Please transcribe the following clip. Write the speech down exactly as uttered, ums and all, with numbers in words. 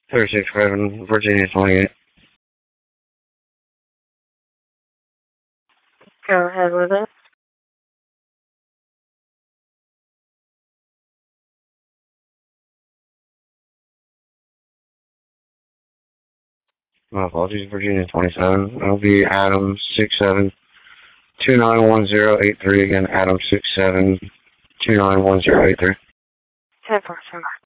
thirty-six Craven, Virginia twenty-eight. Go ahead with it. My apologies, Virginia twenty-seven. That'll be Adam six seven two nine one zero eight three. Again, Adam six seven two nine one zero eight three. ten four, ten four.